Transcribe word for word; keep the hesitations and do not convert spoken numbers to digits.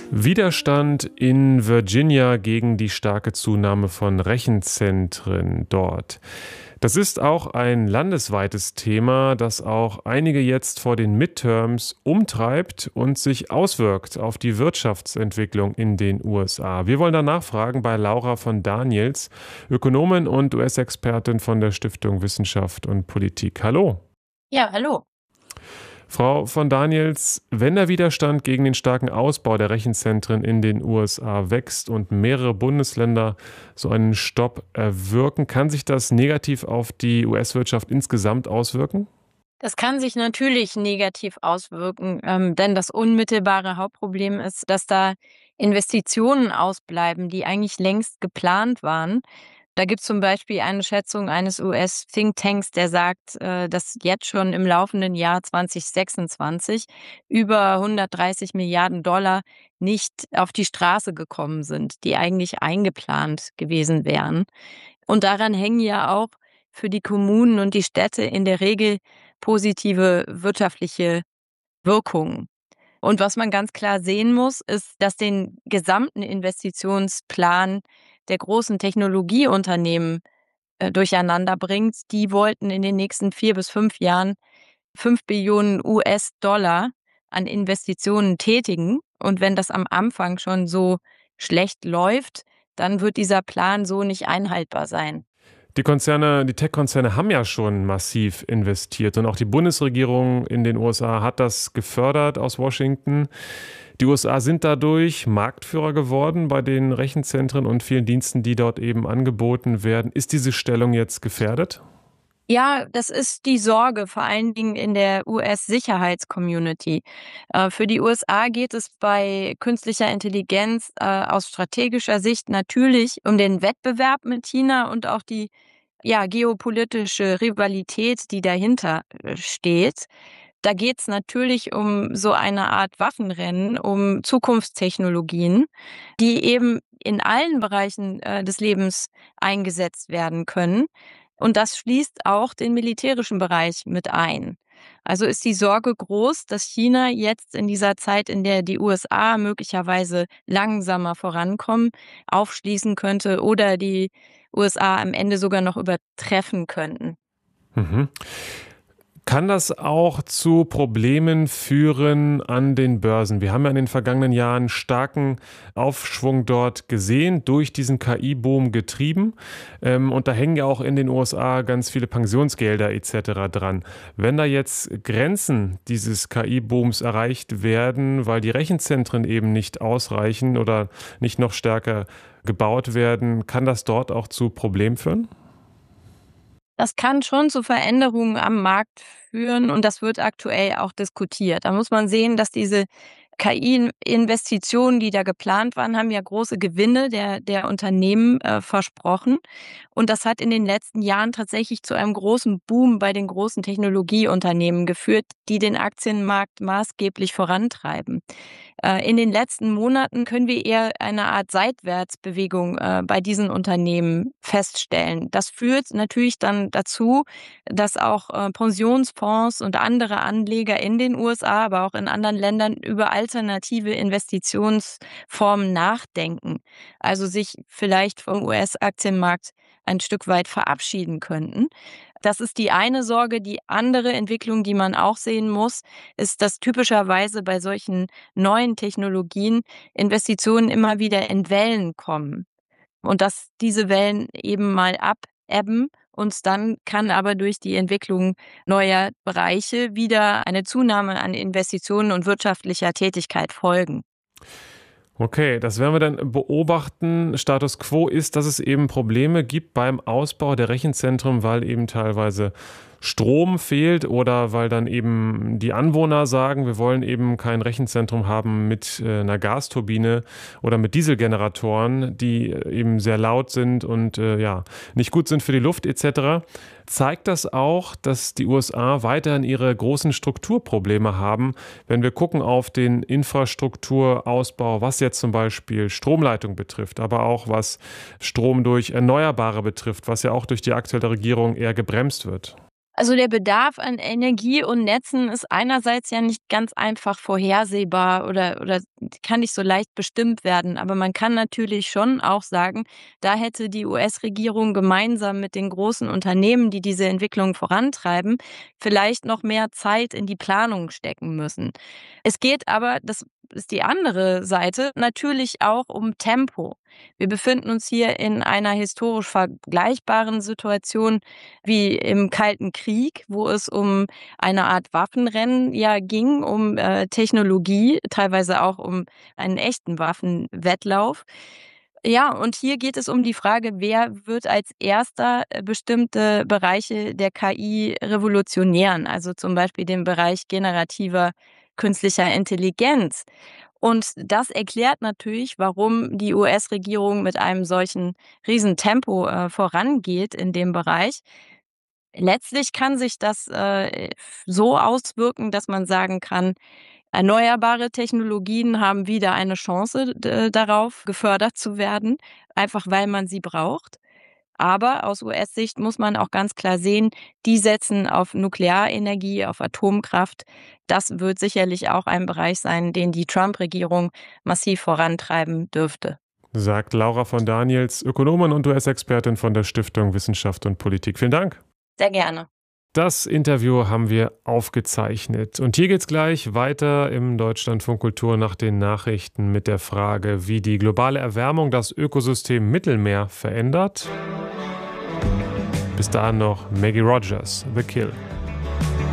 Widerstand in Virginia gegen die starke Zunahme von Rechenzentren dort. Das ist auch ein landesweites Thema, das auch einige jetzt vor den Midterms umtreibt und sich auswirkt auf die Wirtschaftsentwicklung in den U S A. Wir wollen da nachfragen bei Laura von Daniels, Ökonomin und U S-Expertin von der Stiftung Wissenschaft und Politik. Hallo. Ja, hallo. Frau von Daniels, wenn der Widerstand gegen den starken Ausbau der Rechenzentren in den U S A wächst und mehrere Bundesländer so einen Stopp erwirken, kann sich das negativ auf die U S-Wirtschaft insgesamt auswirken? Das kann sich natürlich negativ auswirken, ähm, denn das unmittelbare Hauptproblem ist, dass da Investitionen ausbleiben, die eigentlich längst geplant waren. Da gibt es zum Beispiel eine Schätzung eines U S-Thinktanks, der sagt, äh, dass jetzt schon im laufenden Jahr zwanzig sechsundzwanzig über hundertdreißig Milliarden Dollar nicht auf die Straße gekommen sind, die eigentlich eingeplant gewesen wären. Und daran hängen ja auch für die Kommunen und die Städte in der Regel positive wirtschaftliche Wirkungen. Und was man ganz klar sehen muss, ist, dass den gesamten Investitionsplan der großen Technologieunternehmen äh, durcheinander bringt. Die wollten in den nächsten vier bis fünf Jahren fünf Billionen U S-Dollar an Investitionen tätigen. Und wenn das am Anfang schon so schlecht läuft, dann wird dieser Plan so nicht einhaltbar sein. Die Konzerne, die Tech-Konzerne haben ja schon massiv investiert und auch die Bundesregierung in den U S A hat das gefördert aus Washington. Die U S A sind dadurch Marktführer geworden bei den Rechenzentren und vielen Diensten, die dort eben angeboten werden. Ist diese Stellung jetzt gefährdet? Ja, das ist die Sorge, vor allen Dingen in der U S-Sicherheitscommunity. Äh, für die U S A geht es bei künstlicher Intelligenz äh, aus strategischer Sicht natürlich um den Wettbewerb mit China und auch die ja, geopolitische Rivalität, die dahinter äh, steht. Da geht es natürlich um so eine Art Waffenrennen, um Zukunftstechnologien, die eben in allen Bereichen äh, des Lebens eingesetzt werden können. Und das schließt auch den militärischen Bereich mit ein. Also ist die Sorge groß, dass China jetzt in dieser Zeit, in der die U S A möglicherweise langsamer vorankommen, aufschließen könnte oder die U S A am Ende sogar noch übertreffen könnten. Mhm. Kann das auch zu Problemen führen an den Börsen? Wir haben ja in den vergangenen Jahren starken Aufschwung dort gesehen, durch diesen K I-Boom getrieben. Ähm, und da hängen ja auch in den U S A ganz viele Pensionsgelder et cetera dran. Wenn da jetzt Grenzen dieses K I-Booms erreicht werden, weil die Rechenzentren eben nicht ausreichen oder nicht noch stärker gebaut werden, kann das dort auch zu Problemen führen? Das kann schon zu Veränderungen am Markt führen und das wird aktuell auch diskutiert. Da muss man sehen, dass diese K I-Investitionen, die da geplant waren, haben ja große Gewinne der, der Unternehmen äh, versprochen. Und das hat in den letzten Jahren tatsächlich zu einem großen Boom bei den großen Technologieunternehmen geführt, die den Aktienmarkt maßgeblich vorantreiben. Äh, in den letzten Monaten können wir eher eine Art Seitwärtsbewegung äh, bei diesen Unternehmen feststellen. Das führt natürlich dann dazu, dass auch äh, Pensionsfonds und andere Anleger in den U S A, aber auch in anderen Ländern über alternative Investitionsformen nachdenken. Also sich vielleicht vom U S-Aktienmarkt ein Stück weit verabschieden könnten. Das ist die eine Sorge. Die andere Entwicklung, die man auch sehen muss, ist, dass typischerweise bei solchen neuen Technologien Investitionen immer wieder in Wellen kommen und dass diese Wellen eben mal abebben und dann kann aber durch die Entwicklung neuer Bereiche wieder eine Zunahme an Investitionen und wirtschaftlicher Tätigkeit folgen. Okay, das werden wir dann beobachten. Status quo ist, dass es eben Probleme gibt beim Ausbau der Rechenzentren, weil eben teilweise Strom fehlt oder weil dann eben die Anwohner sagen, wir wollen eben kein Rechenzentrum haben mit äh, einer Gasturbine oder mit Dieselgeneratoren, die eben sehr laut sind und äh, ja nicht gut sind für die Luft et cetera. Zeigt das auch, dass die U S A weiterhin ihre großen Strukturprobleme haben, wenn wir gucken auf den Infrastrukturausbau, was jetzt zum Beispiel Stromleitung betrifft, aber auch was Strom durch Erneuerbare betrifft, was ja auch durch die aktuelle Regierung eher gebremst wird? Also der Bedarf an Energie und Netzen ist einerseits ja nicht ganz einfach vorhersehbar oder, oder kann nicht so leicht bestimmt werden. Aber man kann natürlich schon auch sagen, da hätte die U S-Regierung gemeinsam mit den großen Unternehmen, die diese Entwicklung vorantreiben, vielleicht noch mehr Zeit in die Planung stecken müssen. Es geht aber, das ist die andere Seite, natürlich auch um Tempo. Wir befinden uns hier in einer historisch vergleichbaren Situation wie im Kalten Krieg, wo es um eine Art Waffenrennen ja ging, um äh, Technologie, teilweise auch um einen echten Waffenwettlauf. Ja, und hier geht es um die Frage, wer wird als erster äh, bestimmte Bereiche der K I revolutionieren, also zum Beispiel den Bereich generativer künstlicher Intelligenz. Und das erklärt natürlich, warum die U S-Regierung mit einem solchen Riesentempo äh, vorangeht in dem Bereich. Letztlich kann sich das äh, so auswirken, dass man sagen kann, erneuerbare Technologien haben wieder eine Chance d darauf, gefördert zu werden, einfach weil man sie braucht. Aber aus U S-Sicht muss man auch ganz klar sehen, die setzen auf Nuklearenergie, auf Atomkraft. Das wird sicherlich auch ein Bereich sein, den die Trump-Regierung massiv vorantreiben dürfte. Sagt Laura von Daniels, Ökonomin und U S-Expertin von der Stiftung Wissenschaft und Politik. Vielen Dank. Sehr gerne. Das Interview haben wir aufgezeichnet. Und hier geht's gleich weiter im Deutschlandfunk Kultur nach den Nachrichten mit der Frage, wie die globale Erwärmung das Ökosystem Mittelmeer verändert. Bis dahin noch Maggie Rogers, The Kill.